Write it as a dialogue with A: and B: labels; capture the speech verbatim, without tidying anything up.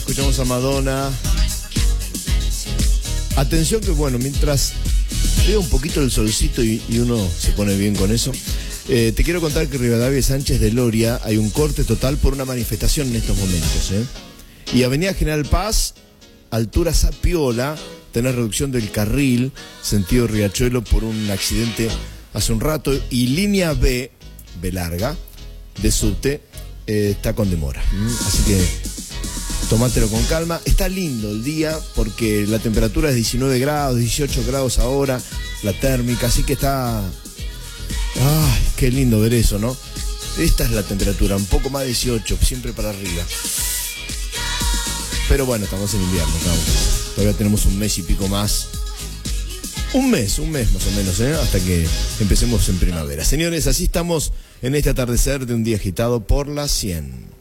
A: escuchamos a Madonna. Atención que bueno, mientras llega un poquito el solcito y, y uno se pone bien con eso, eh, te quiero contar que en Rivadavia y Sánchez de Loria hay un corte total por una manifestación en estos momentos, ¿eh? Y Avenida General Paz, altura Sapiola, tenés reducción del carril, sentido Riachuelo por un accidente hace un rato, y línea B, B larga, de subte, eh, está con demora. Así que tomátelo con calma. Está lindo el día porque la temperatura es diecinueve grados, dieciocho grados ahora, la térmica, así que está... ¡Ay, qué lindo ver eso!, ¿no? Esta es la temperatura, un poco más de dieciocho, siempre para arriba. Pero bueno, estamos en invierno, estamos. Todavía tenemos un mes y pico más. Un mes, un mes más o menos, ¿eh? Hasta que empecemos en primavera. Señores, así estamos en este atardecer de un día agitado por las cien.